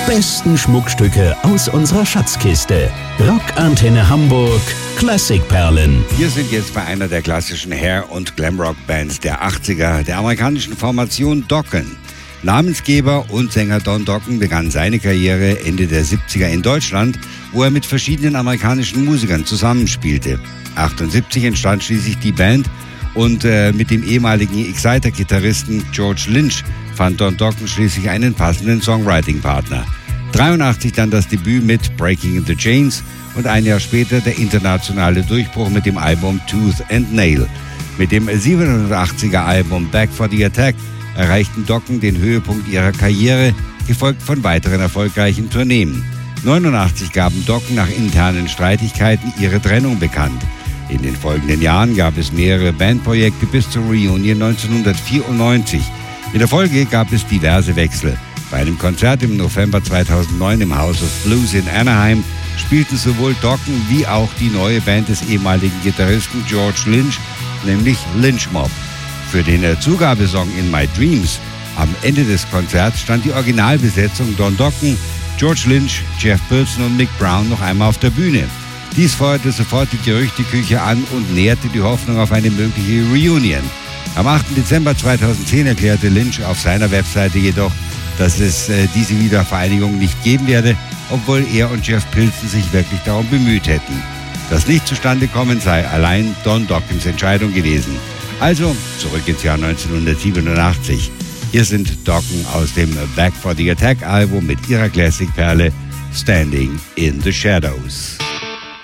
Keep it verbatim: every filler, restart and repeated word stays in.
besten Schmuckstücke aus unserer Schatzkiste. Rockantenne Hamburg Klassikperlen. Wir sind jetzt bei einer der klassischen Hair- und Glamrock-Bands der achtziger, der amerikanischen Formation Dokken. Namensgeber und Sänger Don Dokken begann seine Karriere Ende der siebziger in Deutschland, wo er mit verschiedenen amerikanischen Musikern zusammenspielte. achtundsiebzig entstand schließlich die Band und äh, mit dem ehemaligen Exciter-Gitarristen George Lynch fand Don Dokken schließlich einen passenden Songwriting-Partner. dreiundachtzig dann das Debüt mit Breaking the Chains und ein Jahr später der internationale Durchbruch mit dem Album Tooth and Nail. Mit dem siebenundachtziger Album Back for the Attack erreichten Dokken den Höhepunkt ihrer Karriere, gefolgt von weiteren erfolgreichen Tourneen. neunundachtzig gaben Dokken nach internen Streitigkeiten ihre Trennung bekannt. In den folgenden Jahren gab es mehrere Bandprojekte bis zur Reunion neunzehnhundertvierundneunzig. In der Folge gab es diverse Wechsel. Bei einem Konzert im November zweitausendneun im House of Blues in Anaheim spielten sowohl Dokken wie auch die neue Band des ehemaligen Gitarristen George Lynch, nämlich Lynch Mob. Für den Zugabesong In My Dreams am Ende des Konzerts stand die Originalbesetzung Don Dokken, George Lynch, Jeff Pilson und Mick Brown noch einmal auf der Bühne. Dies feuerte sofort die Gerüchteküche an und nährte die Hoffnung auf eine mögliche Reunion. Am achten Dezember zweitausendzehn erklärte Lynch auf seiner Webseite jedoch, dass es äh, diese Wiedervereinigung nicht geben werde, obwohl er und Jeff Pilson sich wirklich darum bemüht hätten. Das nicht zustande kommen sei allein Don Dokkens Entscheidung gewesen. Also zurück ins Jahr neunzehnhundertsiebenundachtzig. Hier sind Dokken aus dem Back for the Attack Album mit ihrer Klassikperle Standing in the Shadows.